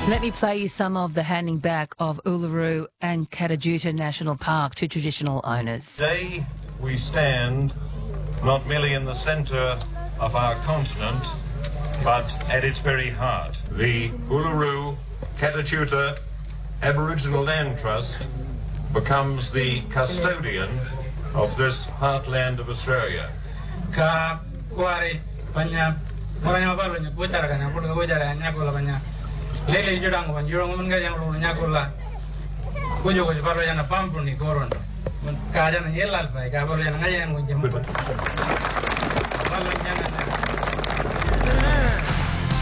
Let me play you some of the handing back of Uluru and Katajuta National Park to traditional owners. Today we stand not merely in the centre of our continent, but at its very heart. The Uluru Katajuta Aboriginal Land Trust becomes the custodian of this heartland of Australia. Lele jurang wan jurang mun ga yang ru nya kulla kujo ko baro yana pampu ni koron ka jana yelal bai ka baro yana ngayen ko jemu balla nyana